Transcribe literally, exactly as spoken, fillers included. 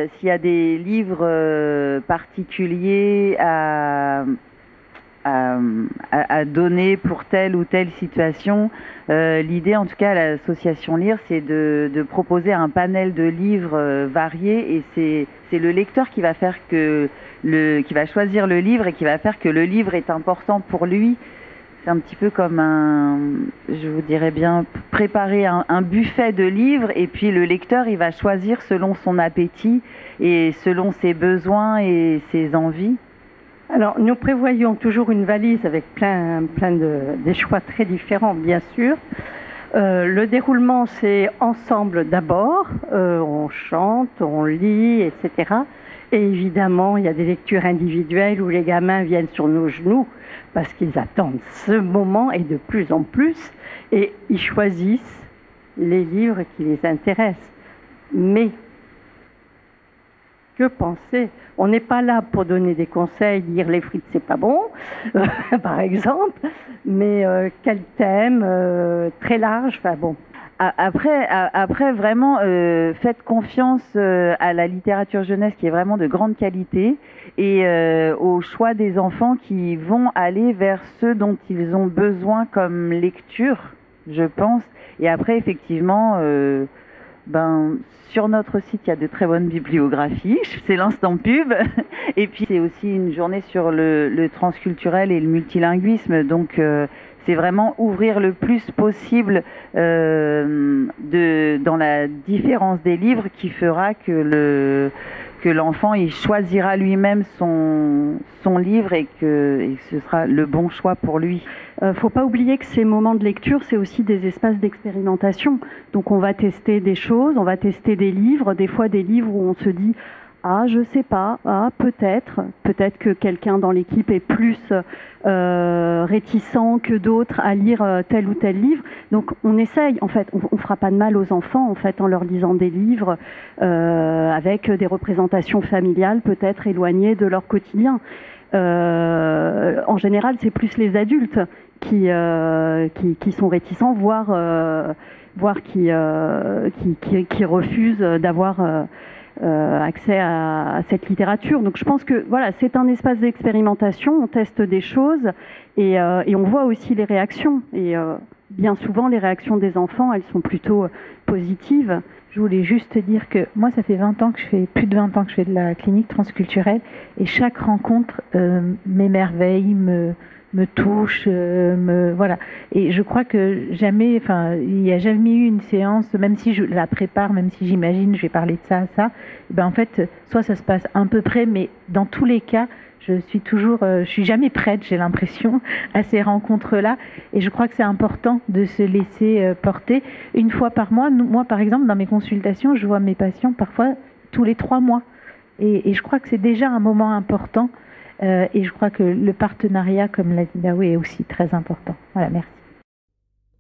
s'il y a des livres euh, particuliers à, à, à donner pour telle ou telle situation, euh, l'idée, en tout cas, à l'association Lire, c'est de, de proposer un panel de livres euh, variés, et c'est, c'est le lecteur qui va faire que le, qui va choisir le livre et qui va faire que le livre est important pour lui. C'est un petit peu comme un, je vous dirais bien, préparer un, un buffet de livres, et puis le lecteur, il va choisir selon son appétit et selon ses besoins et ses envies. Alors, nous prévoyons toujours une valise avec plein, plein de des choix très différents, bien sûr. Euh, le déroulement, c'est ensemble d'abord, euh, on chante, on lit, et cetera. Et évidemment, il y a des lectures individuelles où les gamins viennent sur nos genoux parce qu'ils attendent ce moment, et de plus en plus, et ils choisissent les livres qui les intéressent. Mais que penser? On n'est pas là pour donner des conseils, dire les frites c'est pas bon, par exemple, mais euh, quel thème euh, très large, enfin bon. Après, après vraiment, euh, faites confiance euh, à la littérature jeunesse qui est vraiment de grande qualité, et euh, au choix des enfants qui vont aller vers ceux dont ils ont besoin comme lecture, je pense. Et après, effectivement, euh, ben, sur notre site, il y a de très bonnes bibliographies, c'est l'instant pub. Et puis, c'est aussi une journée sur le, le transculturel et le multilinguisme. Donc, euh, c'est vraiment ouvrir le plus possible euh, de, dans la différence des livres, qui fera que le que l'enfant il choisira lui-même son, son livre, et que, et que ce sera le bon choix pour lui. Il ne faut pas oublier que ces moments de lecture, c'est aussi des espaces d'expérimentation. Donc on va tester des choses, on va tester des livres, des fois des livres où on se dit « Ah, je sais pas, ah, peut-être, peut-être que quelqu'un dans l'équipe est plus euh, réticent que d'autres à lire tel ou tel livre. » Donc on essaye, en fait, on ne fera pas de mal aux enfants en fait, en leur lisant des livres euh, avec des représentations familiales peut-être éloignées de leur quotidien. Euh, en général, c'est plus les adultes qui, euh, qui, qui sont réticents, voire, euh, voire qui, euh, qui, qui, qui refusent d'avoir euh, euh, accès à, à cette littérature. Donc je pense que voilà, c'est un espace d'expérimentation, on teste des choses, et, euh, et on voit aussi les réactions. Et euh, bien souvent, les réactions des enfants, elles sont plutôt positives. Je voulais juste te dire que moi, ça fait vingt ans que je fais, plus de vingt ans que je fais de la clinique transculturelle, et chaque rencontre euh, m'émerveille, me, me touche, euh, me, voilà. Et je crois que jamais, enfin, il n'y a jamais eu une séance, même si je la prépare, même si j'imagine, je vais parler de ça, ça, et ben en fait, soit ça se passe à peu près, mais dans tous les cas, je suis toujours, euh, je suis jamais prête, j'ai l'impression, à ces rencontres-là. Et je crois que c'est important de se laisser euh, porter une fois par mois. Nous, moi, par exemple, dans mes consultations, je vois mes patients parfois tous les trois mois. Et, et je crois que c'est déjà un moment important. Euh, et je crois que le partenariat, comme l'a dit Daoué, est aussi très important. Voilà, merci.